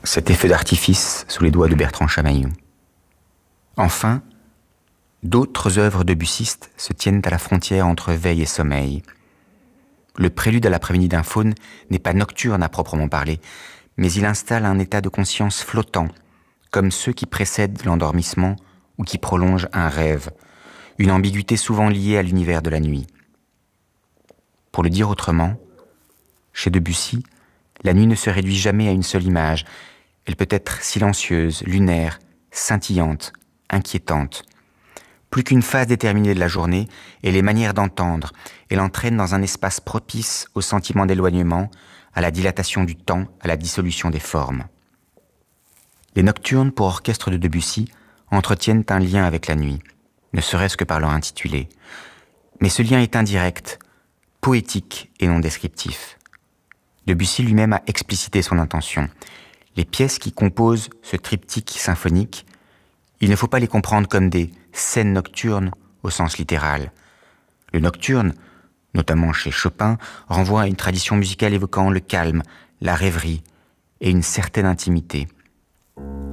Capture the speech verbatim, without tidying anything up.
cet effet d'artifice sous les doigts de Bertrand Chamaillou. Enfin, d'autres œuvres debussistes se tiennent à la frontière entre veille et sommeil. Le prélude à l'après-midi d'un faune n'est pas nocturne à proprement parler, mais il installe un état de conscience flottant, comme ceux qui précèdent l'endormissement ou qui prolongent un rêve, une ambiguïté souvent liée à l'univers de la nuit. Pour le dire autrement, chez Debussy, la nuit ne se réduit jamais à une seule image. Elle peut être silencieuse, lunaire, scintillante, inquiétante. Plus qu'une phase déterminée de la journée, elle est manière d'entendre. Elle entraîne dans un espace propice au sentiment d'éloignement, à la dilatation du temps, à la dissolution des formes. Les nocturnes pour orchestre de Debussy entretiennent un lien avec la nuit, ne serait-ce que par leur intitulé. Mais ce lien est indirect, poétique et non descriptif. Debussy lui-même a explicité son intention. Les pièces qui composent ce triptyque symphonique, il ne faut pas les comprendre comme des scènes nocturnes au sens littéral. Le nocturne, notamment chez Chopin, renvoie à une tradition musicale évoquant le calme, la rêverie et une certaine intimité.